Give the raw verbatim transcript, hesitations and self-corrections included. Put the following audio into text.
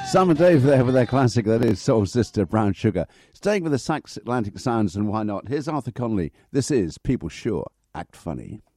Sam and Dave there with their classic, that is Soul Sister, Brown Sugar. Staying with the Sax Atlantic sounds, and why not? Here's Arthur Conley. This is People Sure Act Funny.